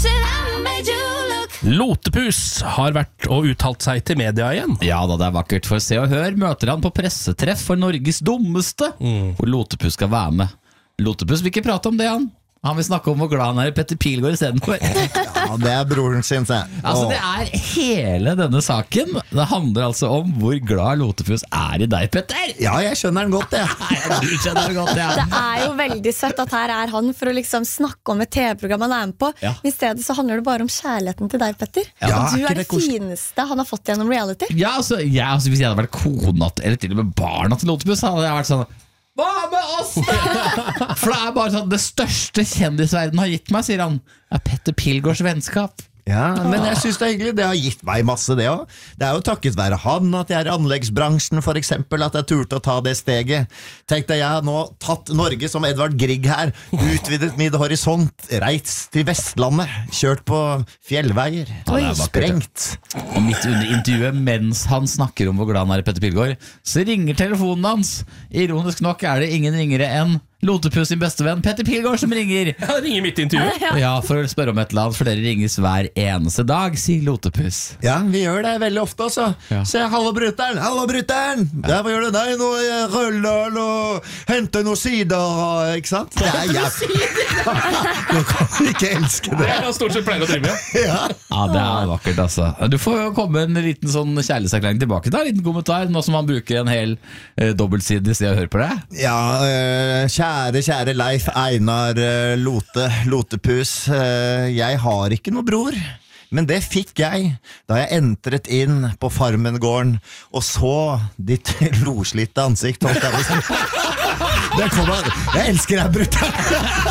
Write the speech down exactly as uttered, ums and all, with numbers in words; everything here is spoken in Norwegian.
Lotepus har vært og uttalt seg til media igjen. Ja da, det er vakkert. For Se og Hør møter han på pressetreff for Norges dummeste, mm. hvor Lotepus skal være med. Lotepus vil ikke prate om det, han. Han vil snakke om hvor glad han er i Petter Pilgaard i stedet for. Ja, det er broren sin, se. Altså, det er hele denne saken. Det handler altså om hvor glad Lotepus er i deg, Petter. Ja, jeg skjønner den godt, jeg. Ja, du skjønner den godt, ja. Det er jo veldig søtt at her er han for å liksom snakke om et T V-program han er med på. Ja. I stedet så handler det bare om kjærligheten til deg, Petter. Ja, Og du ikke er det, det koselig? fineste han har fått gjennom reality. Ja, altså, jeg, altså Hvis jeg hadde vært kona til- eller til og med barna til Lotepus, hadde jeg vært sånn: hva med oss da? For det er bare sånn: det største kjendisverden har gitt meg, sier han, er Petter Pilgaards vennskap. Ja, men jeg synes det er hyggelig. Det har gitt meg masse, det også. Det er jo takket være han at jeg er i anleggsbransjen, for eksempel, at jeg turte å ta det steget. Tenk deg, jeg har nå tatt Norge som Edvard Grieg her, utvidet min horisont, reist til Vestlandet, kjørt på fjellveier, Ja, det er vakkert, sprengt. Og midt under intervjuet, mens han snakker om hvor glad han er i Petter Pilgaard, så ringer telefonen hans. Ironisk nok er det ingen ringere enn Lotepus sin bestevenn Petter Pilgaard som ringer. Ja, det ringer midt i intervjuet. Ja, for å spørre om et eller annet, for dere ringes hver eneste dag, sier Lotepus. Ja, vi gjør det veldig ofte også. Ja. Se, hallo bruteren, hallo bruteren. Ja. Hva gjør du? Nei, nå ruller og henter noen sider, ikke sant? Det er jeg. Du kan ikke elske Det det. er han stort sett pleier å drive med. Ja. Ja, det er vakkert, altså. Du får jo komme en liten sånn kjærlighetserklæring tilbake da, en liten kommentar, nå som han bruker en hel eh, dobbeltside i å høre på det. Ja, øh, kjære, kjære Leif Einar øh, Lote, Lotepus, øh, jeg har ikke noe bror, men det fikk jeg da jeg entret inn på Farmen-gården og så ditt loslitte ansikt. holdt jeg på å si. Det kommer, jeg elsker deg, brutter'n.